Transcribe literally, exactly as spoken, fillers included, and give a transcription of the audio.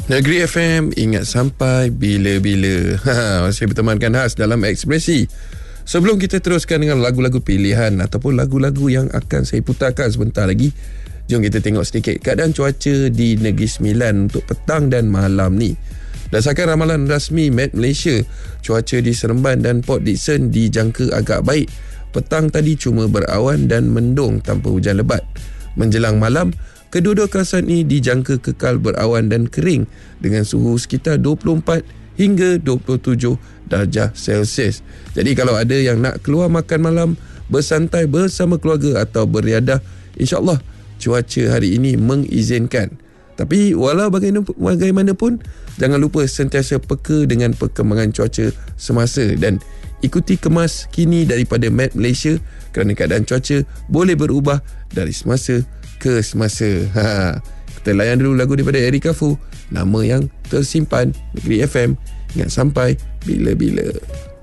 Negeri F M, ingat sampai bila-bila. Ha, masih bertemankan khas dalam Ekspresi. Sebelum kita teruskan dengan lagu-lagu pilihan ataupun lagu-lagu yang akan saya putarkan sebentar lagi, jom kita tengok sedikit keadaan cuaca di Negeri Sembilan untuk petang dan malam ni. Berdasarkan ramalan rasmi Met Malaysia, cuaca di Seremban dan Port Dickson dijangka agak baik. Petang tadi cuma berawan dan mendung tanpa hujan lebat. Menjelang malam, kedua-dua kawasan ini dijangka kekal berawan dan kering dengan suhu sekitar dua puluh empat hingga dua puluh tujuh darjah Celsius. Jadi kalau ada yang nak keluar makan malam, bersantai bersama keluarga atau beriadah, insya-Allah cuaca hari ini mengizinkan. Tapi walau bagaimanapun, jangan lupa sentiasa peka dengan perkembangan cuaca semasa dan ikuti kemas kini daripada Met Malaysia kerana keadaan cuaca boleh berubah dari semasa ke semasa. Ha. Kita layan dulu lagu daripada Erika Fu, Nama Yang Tersimpan, Negeri F M, ingat sampai bila-bila.